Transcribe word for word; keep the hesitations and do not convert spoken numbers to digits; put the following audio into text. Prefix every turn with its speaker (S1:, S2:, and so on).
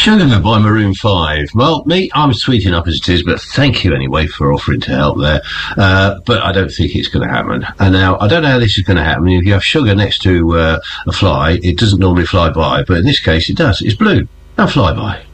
S1: Sugar by Maroon five. Well, me, I'm sweet enough as it is, but thank you anyway for offering to help there. Uh, but I don't think it's going to happen. And now, I don't know how this is going to happen. If you have sugar next to uh, a fly, it doesn't normally fly by, but in this case it does. It's blue. Now fly by.